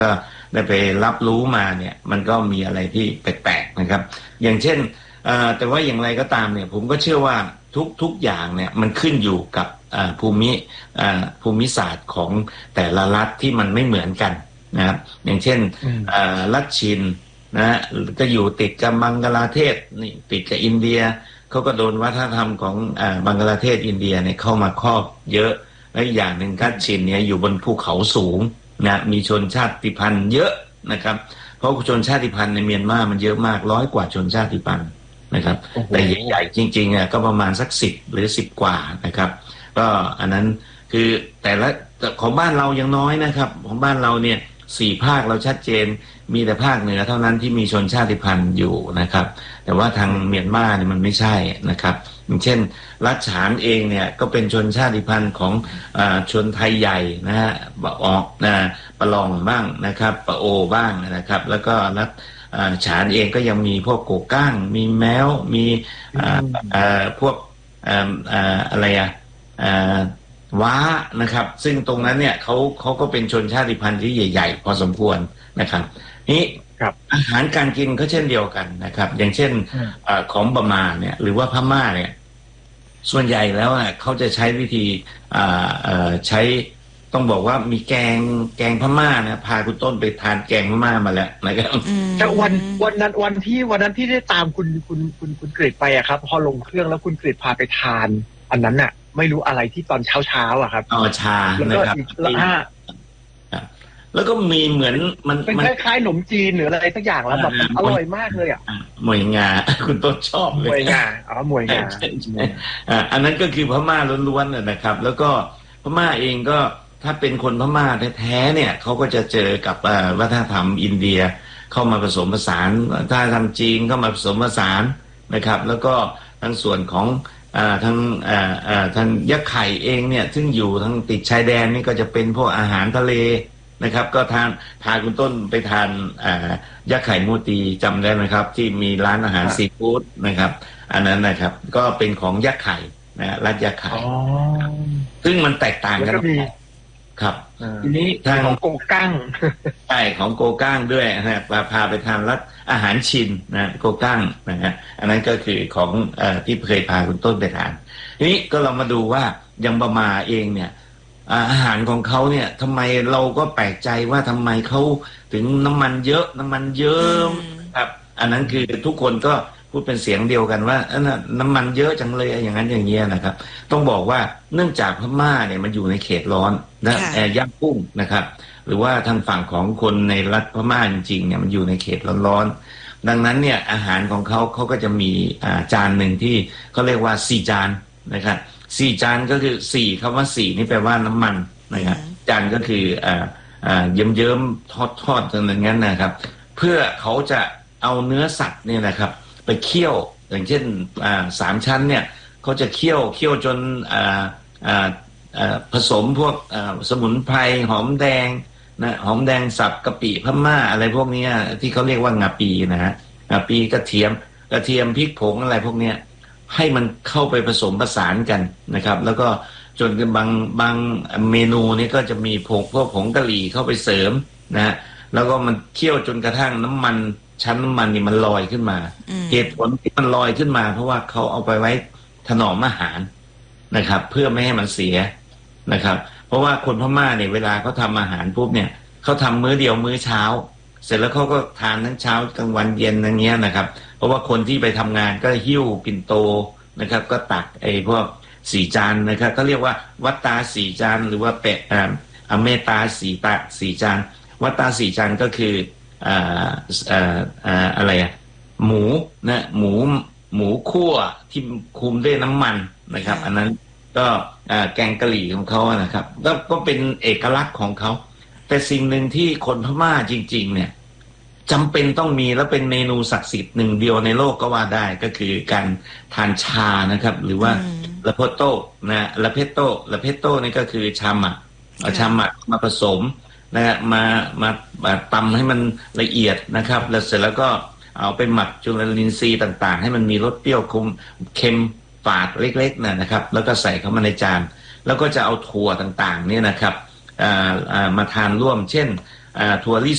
ได้ไปรับรู้มาเนี่ยมันก็มีอะไรที่แปลกๆนะครับอย่างเช่นแต่ว่าอย่างไรก็ตามเนี่ยผมก็เชื่อว่าทุกอย่างเนี่ยมันขึ้นอยู่กับภูมิศาสตร์ของแต่ละรัฐที่มันไม่เหมือนกันนะครับอย่างเช่นรัฐชินนะก็อยู่ติดกับบังกลาเทศนี่ติดกับอินเดียเขาก็โดนวัฒนธรรมของบังกลาเทศอินเดียเนี่ยเข้ามาครอบเยอะและอย่างหนึ่งรัฐชินเนี่ยอยู่บนภูเขาสูงนะมีชนชาติพันธุ์เยอะนะครับเพราะชนชาติพันธุ์ในเมียนมามันเยอะมาก100 กว่าชนชาติพันธุ์นะครับแต่ใหญ่ๆจริงๆก็ประมาณสัก10 หรือ10 กว่านะครับก็อันนั้นคือแต่ของบ้านเรายังน้อยนะครับของบ้านเราเนี่ย4 ภาคเราชัดเจนมีแต่ภาคเหนือเท่านั้นที่มีชนชาติพันธุ์อยู่นะครับแต่ว่าทางเมียนมาเนี่ยมันไม่ใช่นะครับอย่างเช่นรัฐฉานเองเนี่ยก็เป็นชนชาติพันธุ์ของชนไทยใหญ่นะฮะปะลองบ้างนะครับปะโอบ้างนะครับแล้วก็รัฐฉานเองก็ยังมีพวกโกก้างมีแมวมีพวกอะไรว้านะครับซึ่งตรงนั้นเนี่ยเขาก็เป็นชนชาติพันธุ์ที่ใหญ่ๆพอสมควรนะครับนี้อาหารการกินก็เช่นเดียวกันนะครับอย่างเช่นของบะหมี่เนี่ยหรือว่าพม่าเนี่ยส่วนใหญ่แล้วเขาจะใช้วิธีใช้ต้องบอกว่ามีแกงพม่านะพาคุณต้นไปทานแกงพม่ามาแล้วนะครับแต่วันนั้นที่ได้ตามคุณกฤษไปอะครับพอลงเครื่องแล้วคุณกฤษพาไปทานอันนั้นน่ะไม่รู้อะไรที่ตอนเช้าอะครับชานะครับแล้วก็มีเหมือนมันเป็นคล้ายๆขนมจีนหรืออะไรสักอย่างแล้วแบบอร่อยมากเลยอ่ะหมวยงาคุณต้นชอบเลยหมวยงาหมวยงาอันนั้นก็คือพม่าล้วนๆนะครับแล้วก็พม่าเองก็ถ้าเป็นคนพม่าแท้ๆเนี่ยเขาก็จะเจอกับวัฒนธรรมอินเดียเข้ามาผสมผสานถ้าทำจีนเข้ามาผสมผสานนะครับแล้วก็ทั้งส่วนของทางยักษ์ไข่เองเนี่ยซึ่งอยู่ทางติดชายแดนนี่ก็จะเป็นพวกอาหารทะเลนะครับก็พาคุณต้นไปทานยักษ์ไข่มูตีจำได้ไหมครับที่มีร้านอาหารซีฟู้ดนะครับอันนั้นนะครับก็เป็นของยักษ์ไข่นะร้านยักษ์ไข่ซึ่งมันแตกต่างกันครับทีนี้ทางของโกก้างใช่ของโกก้างด้วยนะพาไปทานร้านอาหารชินนะโกก้างนะฮะอันนั้นก็คือของที่เคยพาคุณต้นไปทานทีนี้ก็เรามาดูว่ายังบะมาเองเนี่ยอาหารของเขาเนี่ยทำไมเราก็แปลกใจว่าทำไมเขาถึงน้ำมันเยอะน้ำมันเยิ้มครับอันนั้นคือทุกคนก็พูดเป็นเสียงเดียวกันว่าน้ำมันเยอะจังเลยอย่างนั้นอย่างเงี้ยนะครับต้องบอกว่าเนื่องจากพม่าเนี่ยมันอยู่ในเขตร้อนนะย่างกุ้งนะครับหรือว่าทางฝั่งของคนในรัฐพม่าจริงๆเนี่ยมันอยู่ในเขตร้อนๆดังนั้นเนี่ยอาหารของเขาก็จะมีจานหนึ่งที่เขาเรียกว่า4 จานนะครับ4 จานก็คือ4คำว่า4นี่แปลว่าน้ำมันนะครับจานก็คือเยิ้มๆทอดอย่างนั้นนะครับเพื่อเขาจะเอาเนื้อสัตว์เนี่ยนะครับไปเคี่ยวอย่างเช่น3 ชั้นเนี่ยเขาจะเคี่ยวจนผสมพวกสมุนไพรหอมแดงนะหอมแดงสับกะปิพม่าอะไรพวกนี้ที่เขาเรียกว่างาปีนะฮะงาปีกระเทียมพริกผงอะไรพวกนี้ให้มันเข้าไปผสมผสานกันนะครับแล้วก็จนบางเมนูนี้ก็จะมีพวกผงกะหรี่เข้าไปเสริมนะแล้วก็มันเคี่ยวจนกระทั่งน้ำมันชั้นน้ำมันนี่มันลอยขึ้นมาเหตุผลที่มันลอยขึ้นมาเพราะว่าเขาเอาไปไว้ถนอมอาหารนะครับเพื่อไม่ให้มันเสียนะครับเพราะว่าคนพม่าเนี่ยเวลาเขาทำอาหารปุ๊บเนี่ยเขาทำมื้อเดียวมื้อเช้าเสร็จแล้วเขาก็ทานทั้งเช้ากลางวันเย็นอย่างเงี้ยนะครับเพราะว่าคนที่ไปทำงานก็หิ้วปิ่นโตนะครับก็ตักพวก4 จานนะครับก็เรียกว่าวัตตา4 จานหรือว่าเมตา4 จานวัตตา4 จานก็คืออะไรหมูนะหมูคั่วที่คุมด้วยน้ำมันนะครับอันนั้นก็แกงกะหรี่ของเขานะครับก็เป็นเอกลักษณ์ของเขาแต่สิ่งหนึ่งที่คนพม่าจริงๆเนี่ยจำเป็นต้องมีและเป็นเมนูศักดิ์สิทธิ์หนึ่งเดียวในโลกก็ว่าได้ก็คือการทานชานะครับหรือว่าละเพโต้นะละเพโต้นี่ก็คือชาหมักเอาชาหมักมาผสมนะมาตำให้มันละเอียดนะครับแล้วเสร็จแล้วก็เอาไปหมักจุลินทรีย์ต่างๆให้มันมีรสเปรี้ยวเค็มฝาดเล็กๆนะครับแล้วก็ใส่เข้ามาในจานแล้วก็จะเอาถั่วต่างๆเนี่ยนะครับมาทานร่วมเช่นถั่วลิ